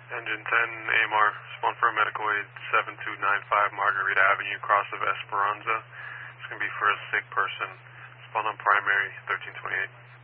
Engine 10, AMR, spawn for a medical aid 7295 Margarita Avenue, cross of Esperanza. It's going to be for a sick person. Spawn on primary 1328.